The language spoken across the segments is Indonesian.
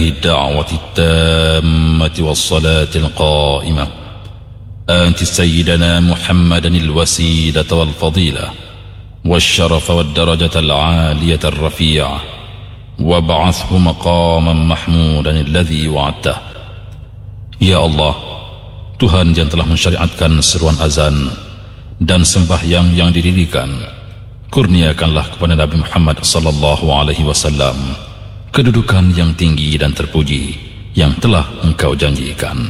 الدعوة التامة والصلاة القائمة آت سيدنا محمدا الوسيلة والفضيلة والشرف والدرجة العالية الرفيعة وابعثه مقاما محمودا الذي وعدته. Ya Allah, Tuhan yang telah mensyariatkan seruan azan dan sembahyang yang didirikan, kurniakanlah kepada Nabi Muhammad sallallahu alaihi wasallam kedudukan yang tinggi dan terpuji yang telah Engkau janjikan.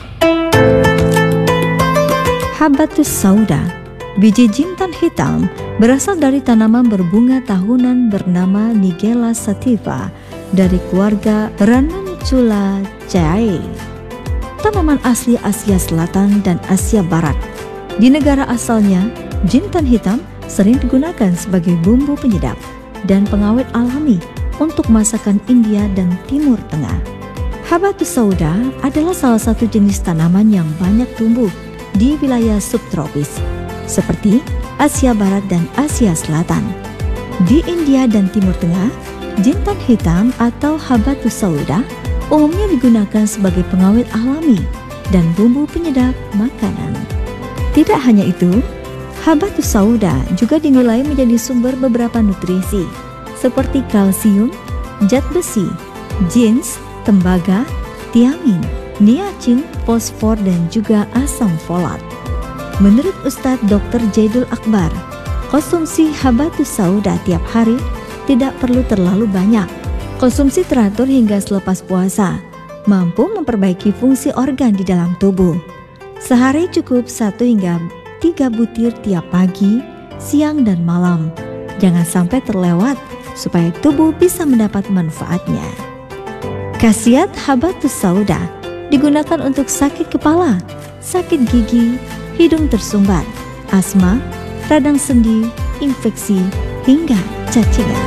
Habatus Sauda, biji jintan hitam, berasal dari tanaman berbunga tahunan bernama Nigella sativa dari keluarga Ranunculaceae. Tanaman asli Asia Selatan dan Asia Barat. Di negara asalnya, jintan hitam sering digunakan sebagai bumbu penyedap dan pengawet alami untuk masakan India dan Timur Tengah. Habatus Sauda adalah salah satu jenis tanaman yang banyak tumbuh di wilayah subtropis, seperti Asia Barat dan Asia Selatan. Di India dan Timur Tengah, jintan hitam atau Habatus Sauda umumnya digunakan sebagai pengawet alami dan bumbu penyedap makanan. Tidak hanya itu, Habatus Sauda juga dinilai menjadi sumber beberapa nutrisi seperti kalsium, zat besi, zins, tembaga, tiamin, niacin, fosfor, dan juga asam folat. Menurut Ustadz Dr. Jaidul Akbar, konsumsi Habatus Sauda tiap hari tidak perlu terlalu banyak. Konsumsi teratur hingga selepas puasa, mampu memperbaiki fungsi organ di dalam tubuh. Sehari cukup 1 hingga 3 butir tiap pagi, siang, dan malam. Jangan sampai terlewat supaya tubuh bisa mendapat manfaatnya. Khasiat Habatus Sauda digunakan untuk sakit kepala, sakit gigi, hidung tersumbat, asma, radang sendi, infeksi, hingga cacingan.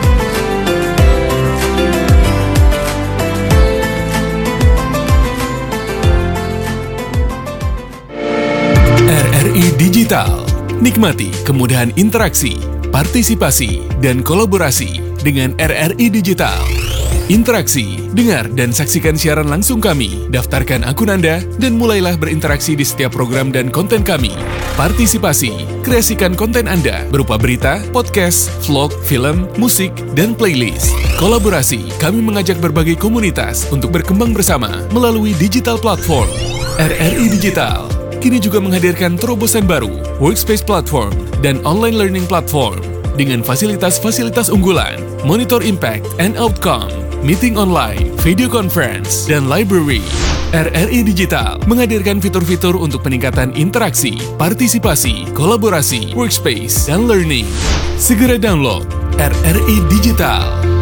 RRI Digital. Nikmati kemudahan interaksi, partisipasi, dan kolaborasi dengan RRI Digital. Interaksi, dengar dan saksikan siaran langsung kami, daftarkan akun Anda, dan mulailah berinteraksi di setiap program dan konten kami. Partisipasi, kreasikan konten Anda berupa berita, podcast, vlog, film, musik, dan playlist. Kolaborasi, kami mengajak berbagai komunitas untuk berkembang bersama melalui digital platform. RRI Digital kini juga menghadirkan terobosan baru, workspace platform, dan online learning platform dengan fasilitas-fasilitas unggulan, monitor impact and outcome, meeting online, video conference, dan library. RRI Digital menghadirkan fitur-fitur untuk peningkatan interaksi, partisipasi, kolaborasi, workspace, dan learning. Segera download RRI Digital.